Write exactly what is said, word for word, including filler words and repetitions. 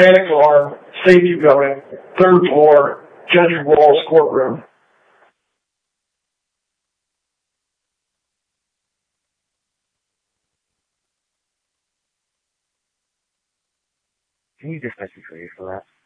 panic alarm, safety building, third floor, Judge Walls courtroom. Can you just message me for that?